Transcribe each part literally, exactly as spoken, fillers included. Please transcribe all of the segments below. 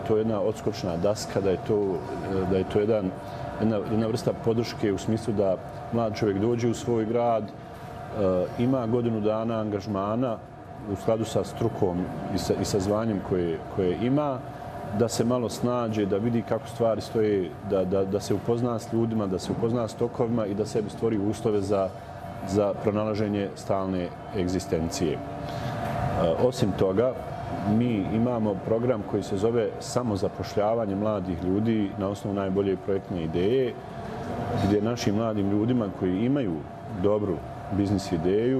to jedna odskočna daska, da je to, da je to jedan, jedna, jedna vrsta podrške u smislu da mlad čovjek dođe u svoj grad, ima godinu dana angažmana u skladu sa strukom i sa, i sa zvanjem koje, koje ima, da se malo snađe, da vidi kako stvari stoje, da, da, da se upozna s ljudima, da se upozna s tokovima i da sebi stvori uslove za, za pronalaženje stalne egzistencije. Osim toga, mi imamo program koji se zove samozapošljavanje mladih ljudi na osnovu najbolje projektne ideje, gdje našim mladim ljudima koji imaju dobru biznis ideju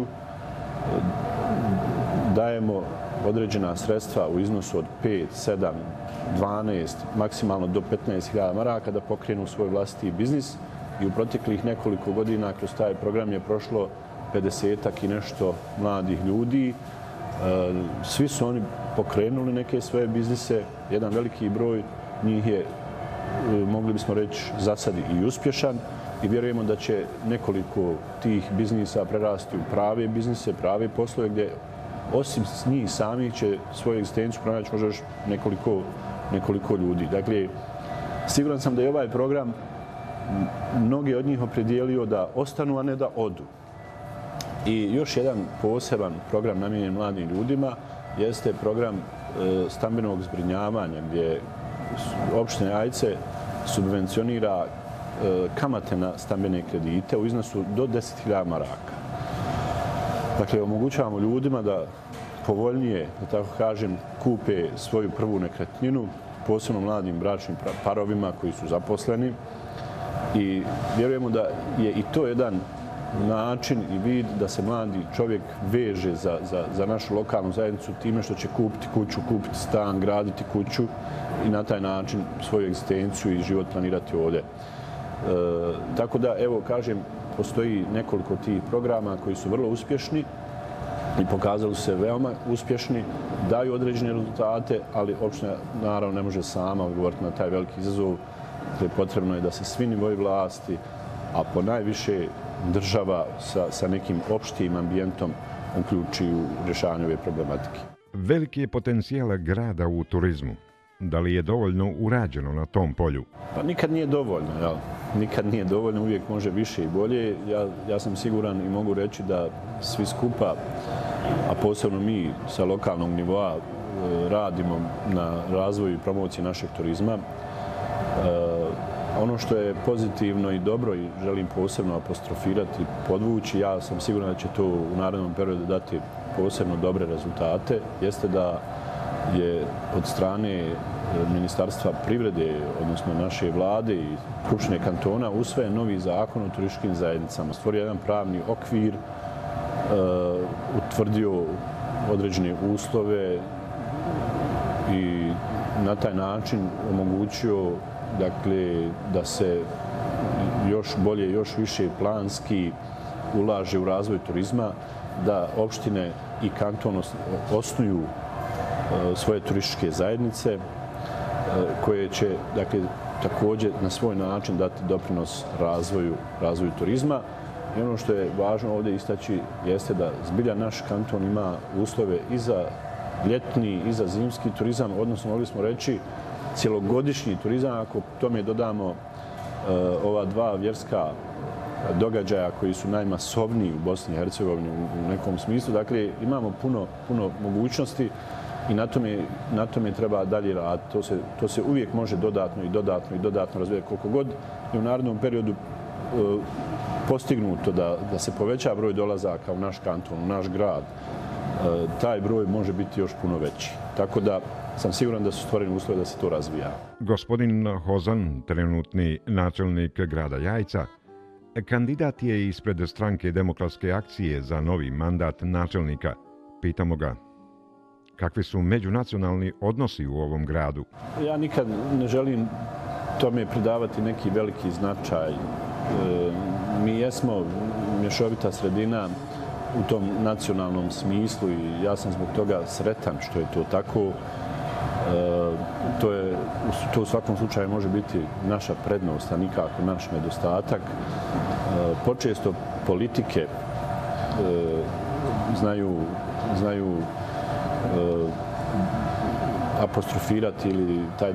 dajemo određena sredstva u iznosu od pet, sedam, dvanaest, maksimalno do petnaest hiljada maraka da pokrenu svoj vlastiti biznis i u proteklih nekoliko godina kroz taj program je prošlo pedesetak i nešto mladih ljudi. Svi su oni pokrenuli neke svoje biznise, jedan veliki broj njih je, mogli bismo reći, za sad i uspješan i vjerujemo da će nekoliko tih biznisa prerasti u prave biznise, prave poslove gdje osim njih samih će svoju egzistenciju pronaći možda još nekoliko, nekoliko ljudi. Dakle, siguran sam da je ovaj program mnogi od njih opredijelio da ostanu, a ne da odu. I još jedan poseban program namijenjen mladim ljudima jeste program stambenog zbrinjavanja gdje opština Jajce subvencionira kamate na stambene kredite u iznosu do deset hiljada maraka. Dakle, omogućavamo ljudima da povoljnije, da tako kažem, kupe svoju prvu nekretninu, posebno mladim bračnim parovima koji su zaposleni. I vjerujemo da je i to jedan način i vid da se mladi čovjek veže za, za, za našu lokalnu zajednicu time što će kupiti kuću, kupiti stan, graditi kuću i na taj način svoju egzistenciju i život planirati ovdje. E, tako da, evo, kažem, postoji nekoliko tih programa koji su vrlo uspješni i pokazali se veoma uspješni, daju određene rezultate, ali opština naravno ne može sama odgovoriti na taj veliki izazov. Dakle, potrebno je da se svi nivoji vlasti, a po najviše država sa, sa nekim opštim ambijentom uključi u rješavanju ove problematike. Veliki je potencijal grada u turizmu. Da li je dovoljno urađeno na tom polju? Pa nikad nije dovoljno, jel? Nikad nije dovoljno, uvijek može više i bolje. Ja, ja sam siguran i mogu reći da svi skupa, a posebno mi sa lokalnog nivoa, radimo na razvoju i promociji našeg turizma. Ono što je pozitivno i dobro i želim posebno apostrofirati, podvući, ja sam siguran da će to u narednom periodu dati posebno dobre rezultate, jeste da je od strane Ministarstva privrede, odnosno naše vlade i Skupštine kantona, usvojen novi zakon o turističkim zajednicama. Stvorio jedan pravni okvir, utvrdio određene uslove i na taj način omogućio dakle, da se još bolje, još više planski ulaže u razvoj turizma, da opštine i kanton osnuju svoje turističke zajednice koje će, dakle, također na svoj način dati doprinos razvoju, razvoju turizma. I ono što je važno ovdje istaći jeste da zbilja naš kanton ima uslove i za ljetni i za zimski turizam, odnosno mogli smo reći cjelogodišnji turizam, ako tome dodamo uh, ova dva vjerska događaja koji su najmasovniji u Bosni i Hercegovini u nekom smislu. Dakle, imamo puno, puno mogućnosti i na tome, na tome treba dalje raditi. To se, to se uvijek može dodatno i dodatno i dodatno razvijati. Koliko god je u narednom periodu uh, postignuto da, da se poveća broj dolazaka u naš kanton, u naš grad, uh, taj broj može biti još puno veći. Tako da sam siguran da su stvoreni uslovi da se to razvija. Gospodin Hozan, trenutni načelnik grada Jajca, kandidat je ispred stranke Demokratske akcije za novi mandat načelnika. Pitamo ga, kakvi su međunacionalni odnosi u ovom gradu? Ja nikad ne želim tome pridavati neki veliki značaj. E, mi jesmo mješovita sredina u tom nacionalnom smislu i ja sam zbog toga sretan što je to tako. E, to, je, to u svakom slučaju može biti naša prednost, a nikako naš nedostatak. E, počesto politike e, znaju, znaju e, apostrofirati ili taj